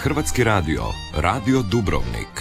Hrvatski radio, Radio Dubrovnik.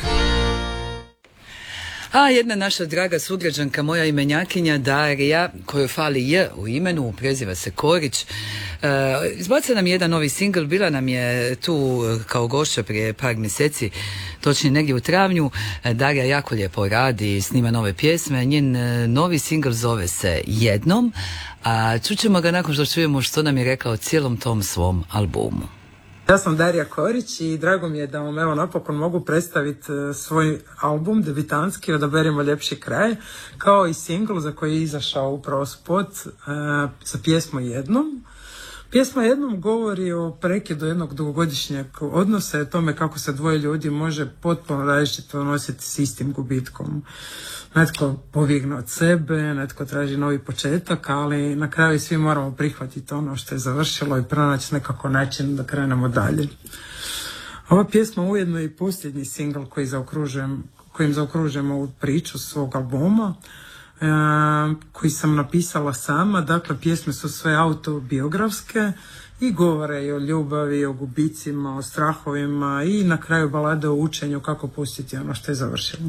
A jedna naša draga sugrađanka, moja imenjakinja Darija, kojoj fali J u imenu, preziva se Korić, izbacila nam jedan novi singl, bila nam je tu kao gošća prije par mjeseci, točnije negdje u travnju. Darija jako lijepo radi, snima nove pjesme, njen novi singl zove se Jednom, a čućemo ga nakon što čujemo što nam je rekao o cijelom tom svom albumu. Ja sam Darija Korić i drago mi je da vam evo napokon mogu predstaviti svoj album debitanski Odaberimo ljepši kraj, kao i singl za koji je izašao upravo spot za pjesmu Jednom. Pjesma Jednom govori o prekidu jednog dugogodišnjeg odnosa i o tome kako se dvoje ljudi može potpuno različito nositi s istim gubitkom. Netko pobjegne od sebe, netko traži novi početak, ali na kraju svi moramo prihvatiti ono što je završilo i pronaći nekako način da krenemo dalje. Ova pjesma ujedno je i posljednji singl kojim zaokružujemo ovu priču svog albuma, koji sam napisala sama. Dakle, pjesme su sve autobiografske i govore i o ljubavi, o gubicima, o strahovima i na kraju balade o učenju kako pustiti ono što je završilo.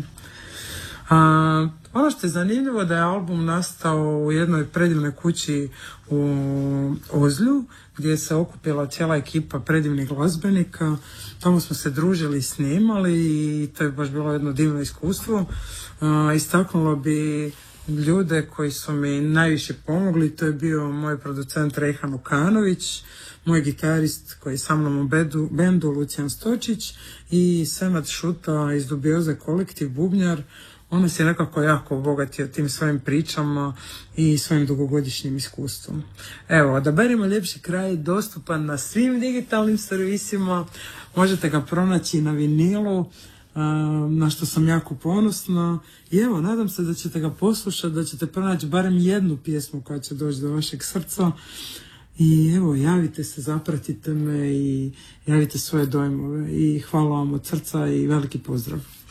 Ono što je zanimljivo da je album nastao u jednoj predivnoj kući u Ozlju, gdje se okupila cijela ekipa predivnih glazbenika. Tamo smo se družili i snimali i to je baš bilo jedno divno iskustvo. Istaknulo bi ljude koji su mi najviše pomogli. To je bio moj producent Rejhan Ukanović, moj gitarist koji je sa mnom u bendu Lucijan Stočić i Senad Šuta iz Dubioze kolektiv, bubnjar. On nas je nekako jako obogatio tim svojim pričama i svojim dugogodišnjim iskustvom. Evo, Odaberimo ljepši kraj, dostupan na svim digitalnim servisima, možete ga pronaći na vinilu, na što sam jako ponosna. I evo, nadam se da ćete ga poslušati, da ćete pronaći barem jednu pjesmu koja će doći do vašeg srca. I evo, javite se, zapratite me i javite svoje dojmove. I hvala vam od srca i veliki pozdrav.